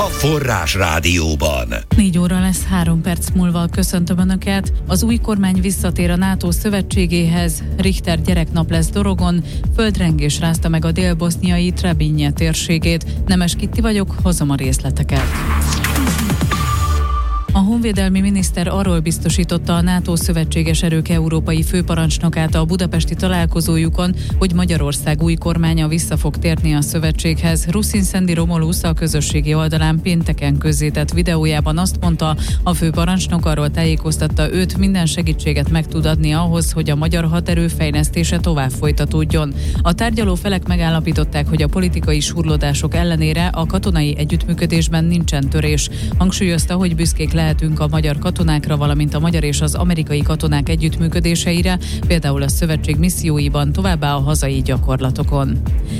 Forrás Rádióban. 4 óra lesz 3 perc múlva, köszöntöm Önöket. Az új kormány visszatér a NATO szövetségéhez, Richter gyereknap lesz Dorogon, földrengés rázta meg a dél-boszniai Trebinje térségét. Nemes Kitti vagyok, hozom a részleteket. A honvédelmi miniszter arról biztosította a NATO szövetséges erők európai főparancsnokát a budapesti találkozójukon, hogy Magyarország új kormánya vissza fog térni a szövetséghez. Ruszin Szendi Romulusz a közösségi oldalán pénteken közzétett videójában azt mondta, a főparancsnok arról tájékoztatta őt, minden segítséget meg tud adni ahhoz, hogy a magyar haderő fejlesztése tovább folytatódjon. A tárgyaló felek megállapították, hogy a politikai surlódások ellenére a katonai együttműködésben nincsen törés. Hangsúlyozta, hogy büszkék lehetünk a magyar katonákra, valamint a magyar és az amerikai katonák együttműködéseire, például a szövetség misszióiban, továbbá a hazai gyakorlatokon.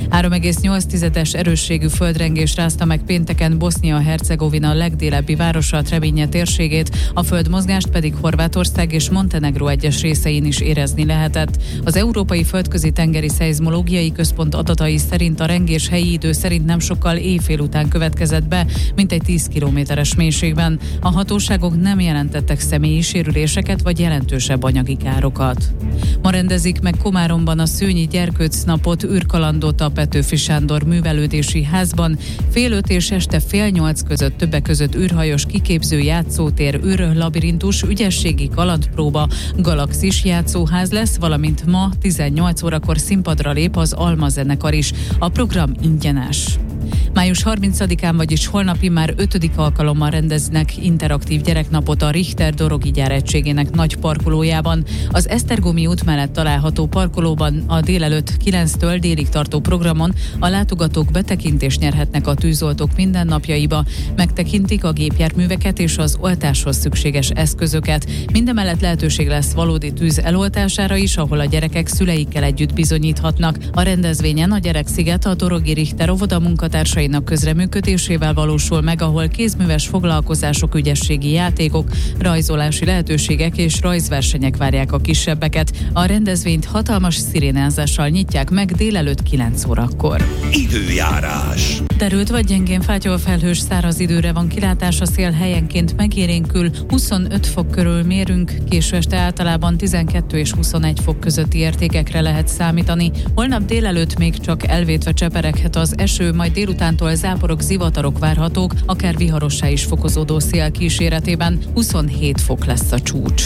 3,8-es erősségű földrengés rázta meg pénteken Bosznia-Hercegovina legdélebbi városa, Trebinje térségét, a földmozgást pedig Horvátország és Montenegró egyes részein is érezni lehetett. Az Európai Földközi Tengeri Szeizmológiai Központ adatai szerint a rengés helyi idő szerint nem sokkal éjfél után következett be, mintegy 10 kilométeres mélységben. A hatóságok nem jelentettek személyi sérüléseket vagy jelentősebb anyagi károkat. Ma rendezik meg Komáromban a Szőnyi Gyerkőcnapot, űrkalandot a Petőfi Sándor művelődési házban. 7:30 és este 7:30 között többek között űrhajós kiképző játszótér, űrlabirintus, ügyességi kalandpróba, galaxis játszóház lesz, valamint ma 18 órakor színpadra lép az Alma zenekar is. A program ingyenes. Május 30-án, vagyis holnapi már 5. alkalommal rendeznek interaktív gyereknapot a Richter Dorogi gyár egységének nagy parkolójában. Az Esztergomi út mellett található parkolóban a délelőtt 9-től délig tartó programon a látogatók betekintést nyerhetnek a tűzoltók mindennapjaiba, megtekintik a gépjárműveket és az oltáshoz szükséges eszközöket. Mindemellett lehetőség lesz valódi tűz eloltására is, ahol a gyerekek szüleikkel együtt bizonyíthatnak. A rendezvényen a Gyereksziget a Dorogi Richter óvoda munkatársainak közreműködésével valósul meg, ahol kézműves foglalkozások, ügyességi játékok, rajzolási lehetőségek és rajzversenyek várják a kisebbeket. A rendezvényt hatalmas szirénázással nyitják meg délelőtt 9 órakor. Időjárás. Derült vagy gyengén fátyol felhős száraz időre van kilátás, a szél helyenként megélénkül, 25 fok körül mérünk, késő este általában 12 és 21 fok közötti értékekre lehet számítani. Holnap délelőtt még csak elvétve csepereghet az eső, majd délutántól záporok, zivatarok várhatók, akár viharossá is fokozódó szél kíséretében. 27 fok lesz a csúcs.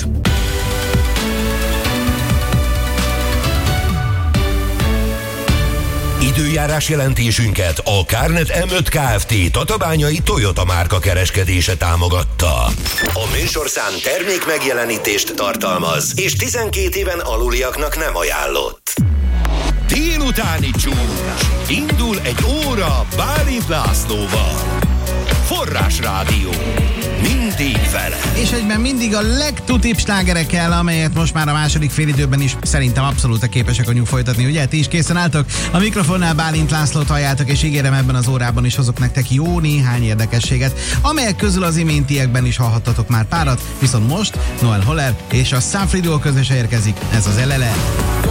Időjárás jelentésünket a Kárnet M5 Kft. Tatabányai Toyota márka kereskedése támogatta. A műsorszám termék megjelenítést tartalmaz, és 12 éven aluliaknak nem ajánlott. Délutáni csúcs. Indul egy óra Bálint Lászlóval. Forrás Rádió. Mindig vele. És egyben mindig a legtutibb slágerekkel, amelyet most már a második félidőben is szerintem abszolút képesek vagyunk folytatni. Ugye, ti is készen álltok? A mikrofonnál Bálint Lászlót halljátok, és ígérem, ebben az órában is hozok nektek jó néhány érdekességet, amelyek közül az iméntiekben is hallhattatok már párat, viszont most Noel Holler és a Sunfree Duo közösen érkezik, ez az LLE.